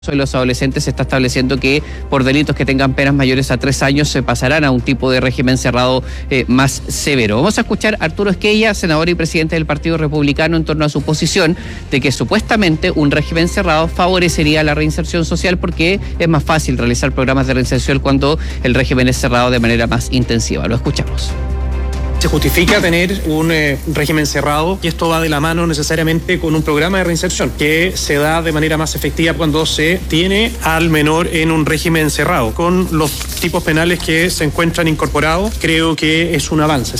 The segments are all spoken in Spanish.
de los adolescentes se está estableciendo que por delitos que tengan penas mayores a 3 años se pasarán a un tipo de régimen cerrado más severo. Vamos a escuchar a Arturo Esquella, senador y presidente del Partido Republicano, en torno a su posición de que supuestamente un régimen cerrado favorecería la reinserción social porque es más fácil realizar programas de reinserción cuando el régimen es cerrado de manera más intensiva. Lo escuchamos. Se justifica tener un régimen cerrado y esto va de la mano necesariamente con un programa de reinserción que se da de manera más efectiva cuando se tiene al menor en un régimen cerrado. Con los tipos penales que se encuentran incorporados, creo que es un avance.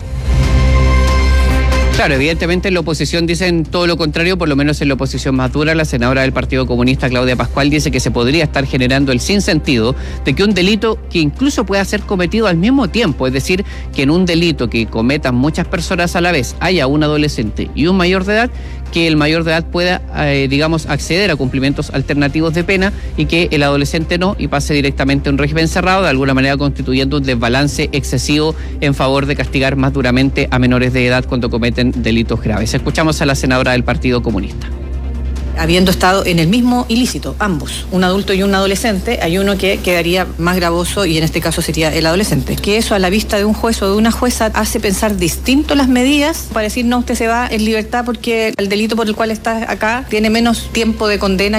Claro, evidentemente en la oposición dicen todo lo contrario, por lo menos en la oposición más dura. La senadora del Partido Comunista, Claudia Pascual, dice que se podría estar generando el sinsentido de que un delito que incluso pueda ser cometido al mismo tiempo, es decir, que en un delito que cometan muchas personas a la vez haya un adolescente y un mayor de edad, que el mayor de edad pueda, acceder a cumplimientos alternativos de pena y que el adolescente no, y pase directamente a un régimen cerrado, de alguna manera constituyendo un desbalance excesivo en favor de castigar más duramente a menores de edad cuando cometen delitos graves. Escuchamos a la senadora del Partido Comunista. Habiendo estado en el mismo ilícito, ambos, un adulto y un adolescente, hay uno que quedaría más gravoso y en este caso sería el adolescente. Que eso a la vista de un juez o de una jueza hace pensar distinto las medidas para decir no, usted se va en libertad porque el delito por el cual está acá tiene menos tiempo de condena.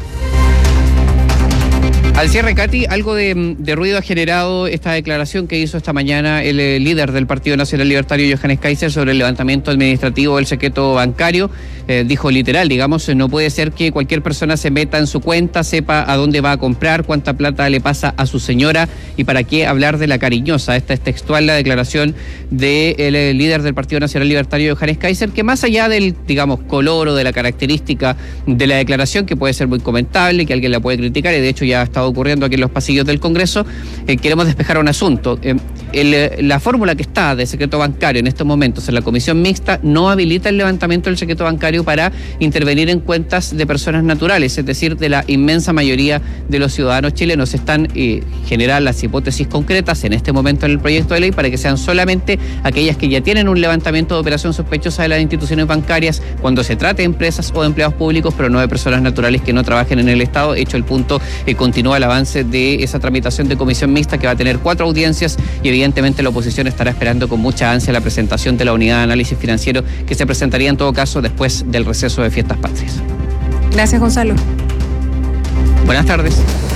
Al cierre, Katy, algo de ruido ha generado esta declaración que hizo esta mañana el líder del Partido Nacional Libertario, Johannes Kaiser, sobre el levantamiento administrativo del secreto bancario. Dijo literal, digamos, no puede ser que cualquier persona se meta en su cuenta, sepa a dónde va a comprar, cuánta plata le pasa a su señora y para qué hablar de la cariñosa. Esta es textual la declaración del líder del Partido Nacional Libertario, Johannes Kaiser, que más allá del, digamos, color o de la característica de la declaración, que puede ser muy comentable, que alguien la puede criticar, y de hecho ya ha estado ocurriendo aquí en los pasillos del Congreso, queremos despejar un asunto. La fórmula que está de secreto bancario en estos momentos en la comisión mixta no habilita el levantamiento del secreto bancario para intervenir en cuentas de personas naturales, es decir, de la inmensa mayoría de los ciudadanos chilenos. Están generar las hipótesis concretas en este momento en el proyecto de ley para que sean solamente aquellas que ya tienen un levantamiento de operación sospechosa de las instituciones bancarias cuando se trate de empresas o de empleados públicos, pero no de personas naturales que no trabajen en el Estado. Hecho el punto, continúa el avance de esa tramitación de comisión mixta que va a tener 4 audiencias y evidentemente la oposición estará esperando con mucha ansia la presentación de la unidad de análisis financiero que se presentaría en todo caso después del receso de Fiestas Patrias. Gracias, Gonzalo. Buenas tardes.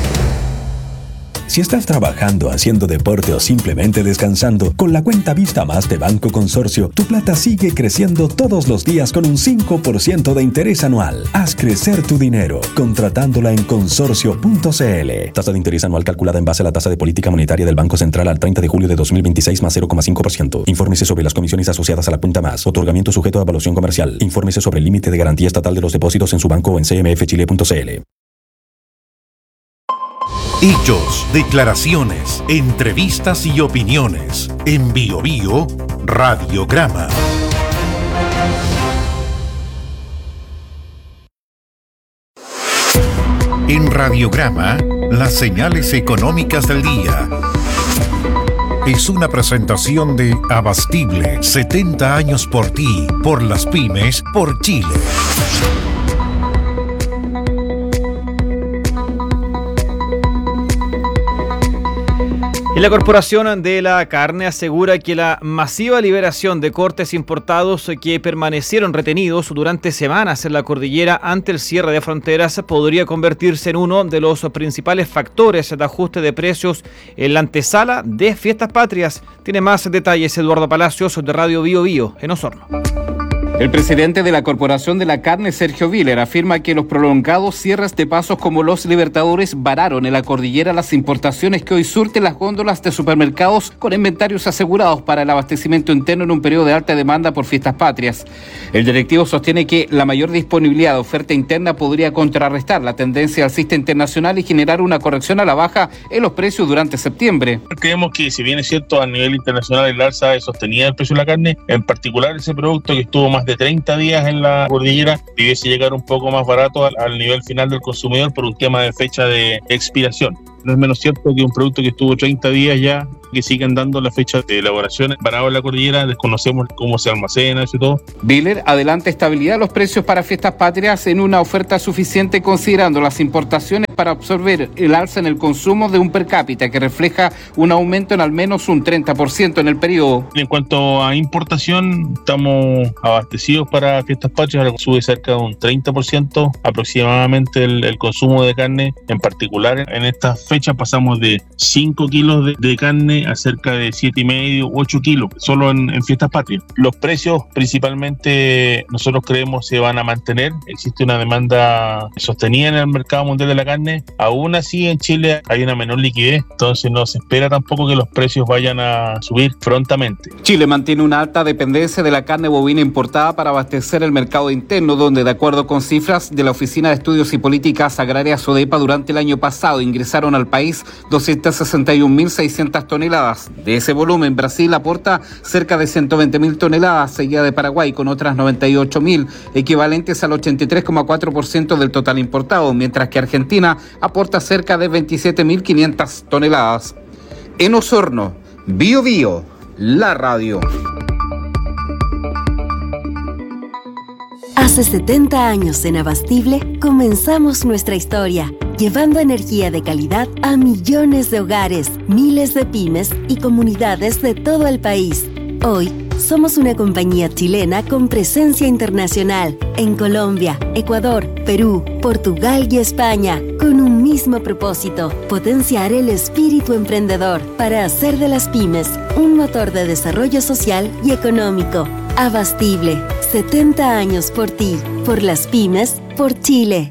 Si estás trabajando, haciendo deporte o simplemente descansando, con la cuenta Vista Más de Banco Consorcio, tu plata sigue creciendo todos los días con un 5% de interés anual. Haz crecer tu dinero, contratándola en consorcio.cl. Tasa de interés anual calculada en base a la tasa de política monetaria del Banco Central al 30 de julio de 2026 más 0,5%. Infórmese sobre las comisiones asociadas a la cuenta Más. Otorgamiento sujeto a evaluación comercial. Infórmese sobre el límite de garantía estatal de los depósitos en su banco o en cmfchile.cl. Hechos, declaraciones, entrevistas y opiniones. En Bio Bio, Radiograma. En Radiograma, las señales económicas del día. Es una presentación de Abastible, 70 años por ti, por las pymes, por Chile. Y la Corporación de la Carne asegura que la masiva liberación de cortes importados que permanecieron retenidos durante semanas en la cordillera ante el cierre de fronteras podría convertirse en uno de los principales factores de ajuste de precios en la antesala de Fiestas Patrias. Tiene más detalles Eduardo Palacios de Radio Bio Bio en Osorno. El presidente de la Corporación de la Carne, Sergio Viller, afirma que los prolongados cierres de pasos como los Libertadores vararon en la cordillera las importaciones que hoy surten las góndolas de supermercados con inventarios asegurados para el abastecimiento interno en un periodo de alta demanda por Fiestas Patrias. El directivo sostiene que la mayor disponibilidad de oferta interna podría contrarrestar la tendencia alcista internacional y generar una corrección a la baja en los precios durante septiembre. Creemos que si bien es cierto a nivel internacional el alza es sostenida del precio de la carne, en particular ese producto que estuvo más de 30 días en la cordillera debiese llegar un poco más barato al nivel final del consumidor por un tema de fecha de expiración. No es menos cierto que un producto que estuvo 30 días ya, que siguen dando la fecha de elaboración parado en la cordillera, desconocemos cómo se almacena eso y todo. Viller adelanta estabilidad de los precios para fiestas patrias en una oferta suficiente considerando las importaciones para absorber el alza en el consumo de un per cápita que refleja un aumento en al menos un 30% en el periodo. En cuanto a importación, estamos abastecidos para fiestas patrias, ahora sube cerca de un 30% aproximadamente el consumo de carne. En particular, en estas fechas pasamos de 5 kilos de carne a cerca de 7,5, 8 kilos, solo en fiestas patrias. Los precios principalmente nosotros creemos se van a mantener, existe una demanda sostenida en el mercado mundial de la carne. Aún así en Chile hay una menor liquidez, entonces no se espera tampoco que los precios vayan a subir prontamente. Chile mantiene una alta dependencia de la carne bovina importada para abastecer el mercado interno, donde de acuerdo con cifras de la Oficina de Estudios y Políticas Agrarias ODEPA, durante el año pasado ingresaron al país 261.600 toneladas. De ese volumen, Brasil aporta cerca de 120.000 toneladas, seguida de Paraguay con otras 98.000, equivalentes al 83,4% del total importado, mientras que Argentina aporta cerca de 27.500 toneladas. En Osorno, Bio Bio, la radio. Hace 70 años en Abastible comenzamos nuestra historia, llevando energía de calidad a millones de hogares, miles de pymes y comunidades de todo el país. Hoy, somos una compañía chilena con presencia internacional en Colombia, Ecuador, Perú, Portugal y España, con un mismo propósito: potenciar el espíritu emprendedor para hacer de las pymes un motor de desarrollo social y económico. Abastible, 70 años por ti, por las pymes, por Chile.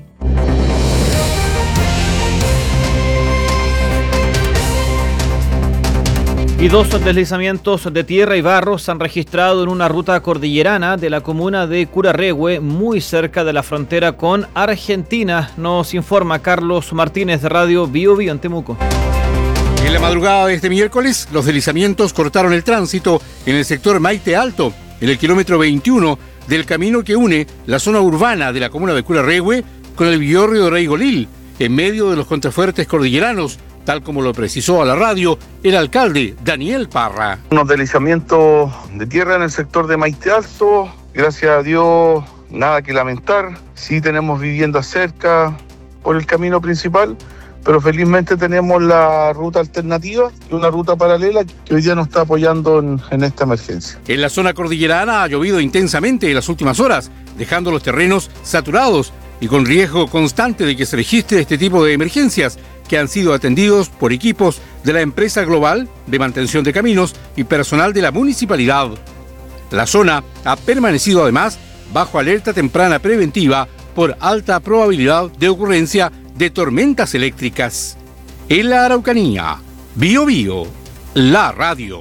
Y 2 deslizamientos de tierra y barro se han registrado en una ruta cordillerana de la comuna de Curarrehue, muy cerca de la frontera con Argentina. Nos informa Carlos Martínez de Radio Bio Bio en Temuco. En la madrugada de este miércoles, los deslizamientos cortaron el tránsito en el sector Maite Alto, en el kilómetro 21 del camino que une la zona urbana de la comuna de Curarrehue con el Biorrio de Reigolil, en medio de los contrafuertes cordilleranos, tal como lo precisó a la radio el alcalde Daniel Parra. Unos deslizamientos de tierra en el sector de Maite Alto, gracias a Dios nada que lamentar. Sí tenemos viviendas cerca por el camino principal, pero felizmente tenemos la ruta alternativa y una ruta paralela que hoy día nos está apoyando en esta emergencia. En la zona cordillerana ha llovido intensamente en las últimas horas, dejando los terrenos saturados y con riesgo constante de que se registre este tipo de emergencias, que han sido atendidos por equipos de la empresa global de mantención de caminos y personal de la municipalidad. La zona ha permanecido además bajo alerta temprana preventiva por alta probabilidad de ocurrencia de tormentas eléctricas. En la Araucanía, Bio Bio, la radio.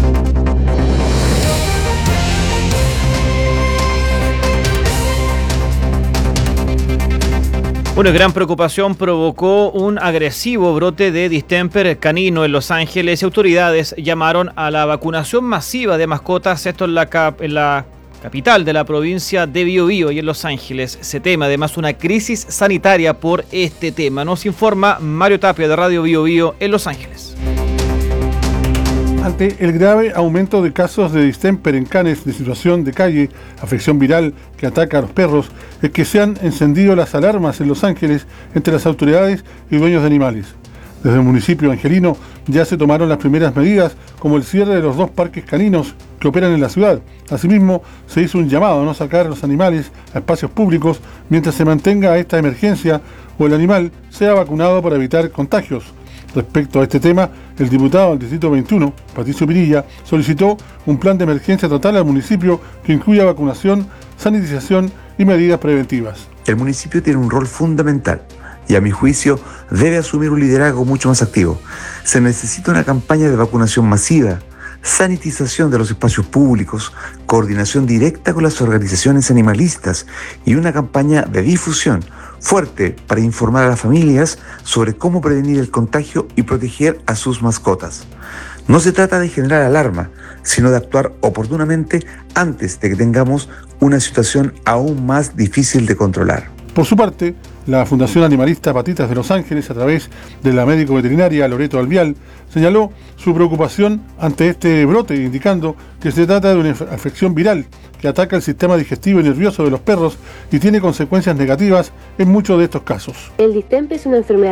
Una gran preocupación provocó un agresivo brote de distemper canino en Los Ángeles y autoridades llamaron a la vacunación masiva de mascotas, esto en la capital de la provincia de Biobío y en Los Ángeles. Se teme además una crisis sanitaria por este tema. Nos informa Mario Tapia de Radio Biobío en Los Ángeles. Ante el grave aumento de casos de distemper en canes de situación de calle, afección viral que ataca a los perros, es que se han encendido las alarmas en Los Ángeles entre las autoridades y dueños de animales. Desde el municipio angelino ya se tomaron las primeras medidas, como el cierre de los 2 parques caninos que operan en la ciudad. Asimismo, se hizo un llamado a no sacar a los animales a espacios públicos mientras se mantenga esta emergencia o el animal sea vacunado para evitar contagios. Respecto a este tema, el diputado del Distrito 21, Patricio Pirilla, solicitó un plan de emergencia total al municipio que incluya vacunación, sanitización y medidas preventivas. El municipio tiene un rol fundamental y, a mi juicio, debe asumir un liderazgo mucho más activo. Se necesita una campaña de vacunación masiva, sanitización de los espacios públicos, coordinación directa con las organizaciones animalistas y una campaña de difusión fuerte para informar a las familias sobre cómo prevenir el contagio y proteger a sus mascotas. No se trata de generar alarma, sino de actuar oportunamente antes de que tengamos una situación aún más difícil de controlar. Por su parte, La Fundación Animalista Patitas de Los Ángeles, a través de la médico veterinaria Loreto Albial, señaló su preocupación ante este brote, indicando que se trata de una afección viral que ataca el sistema digestivo y nervioso de los perros y tiene consecuencias negativas en muchos de estos casos. El distemper es una enfermedad